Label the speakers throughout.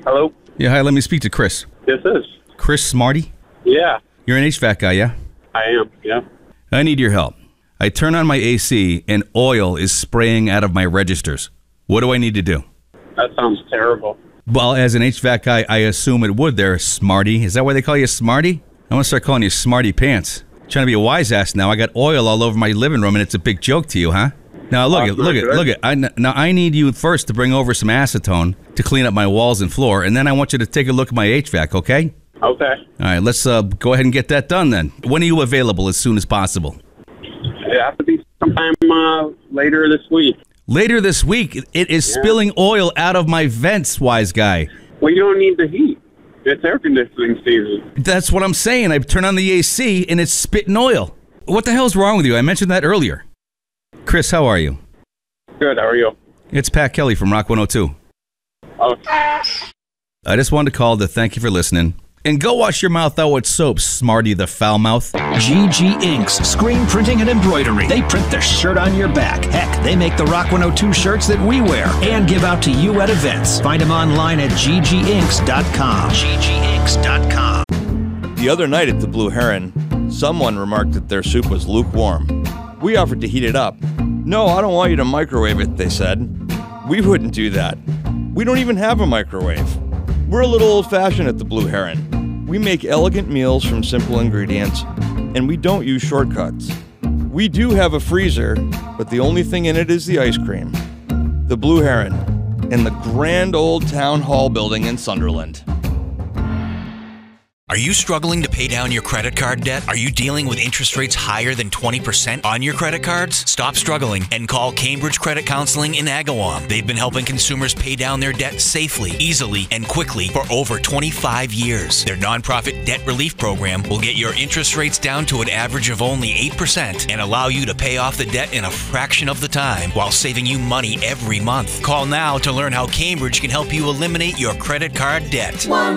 Speaker 1: Hello?
Speaker 2: Yeah, hi, let me speak to Chris.
Speaker 1: This is.
Speaker 2: Chris Smarty?
Speaker 1: Yeah,
Speaker 2: You're an HVAC guy, yeah?
Speaker 1: I am. Yeah.
Speaker 2: I need your help. I turn on my AC and oil is spraying out of my registers. What do I need to do?
Speaker 1: That sounds terrible.
Speaker 2: Well, as an HVAC guy, I assume it would there, Smarty. Is that why they call you Smarty? I want to start calling you Smarty Pants. Trying to be a wise ass now. I got oil all over my living room and it's a big joke to you, huh? Now look it. I need you first to bring over some acetone to clean up my walls and floor, and then I want you to take a look at my HVAC, okay?
Speaker 1: Okay.
Speaker 2: All right, let's go ahead and get that done then. When are you available? As soon as possible.
Speaker 1: It has to be sometime later this week.
Speaker 2: Later this week, it is spilling oil out of my vents, wise guy.
Speaker 1: Well, you don't need the heat. It's air conditioning season.
Speaker 2: That's what I'm saying. I turn on the AC and it's spitting oil. What the hell's wrong with you? I mentioned that earlier. Chris, how are you?
Speaker 1: Good. How are you?
Speaker 2: It's Pat Kelly from Rock 102.
Speaker 1: Oh.
Speaker 2: I just wanted to call to thank you for listening. And go wash your mouth out with soap, Smarty the foul mouth.
Speaker 3: GG Inks, screen printing and embroidery. They print the shirt on your back. Heck, they make the Rock 102 shirts that we wear and give out to you at events. Find them online at gginks.com. gginks.com.
Speaker 4: The other night at the Blue Heron, someone remarked that their soup was lukewarm. We offered to heat it up. No, I don't want you to microwave it, they said. We wouldn't do that. We don't even have a microwave. We're a little old-fashioned at the Blue Heron. We make elegant meals from simple ingredients, and we don't use shortcuts. We do have a freezer, but the only thing in it is the ice cream. The Blue Heron, in the grand old town hall building in Sunderland.
Speaker 5: Are you struggling to pay down your credit card debt? Are you dealing with interest rates higher than 20% on your credit cards? Stop struggling and call Cambridge Credit Counseling in Agawam. They've been helping consumers pay down their debt safely, easily, and quickly for over 25 years. Their nonprofit debt relief program will get your interest rates down to an average of only 8% and allow you to pay off the debt in a fraction of the time while saving you money every month. Call now to learn how Cambridge can help you eliminate your credit card debt.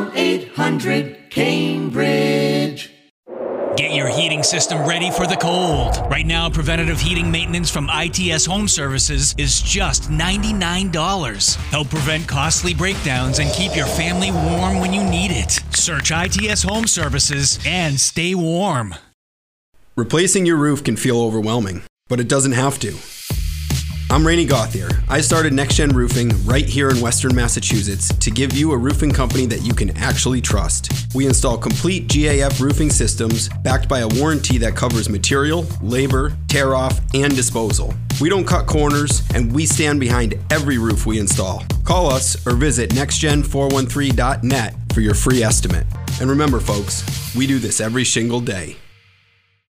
Speaker 6: 1-800-CAMBRIDGE.
Speaker 7: Get your heating system ready for the cold. Right now, preventative heating maintenance from ITS Home Services is just $99. Help prevent costly breakdowns and keep your family warm when you need it. Search ITS Home Services and stay warm.
Speaker 8: Replacing your roof can feel overwhelming, but it doesn't have to. I'm Rainey Gauthier. I started Next Gen Roofing right here in Western Massachusetts to give you a roofing company that you can actually trust. We install complete GAF roofing systems backed by a warranty that covers material, labor, tear off, and disposal. We don't cut corners, and we stand behind every roof we install. Call us or visit nextgen413.net for your free estimate. And remember, folks, we do this every single day.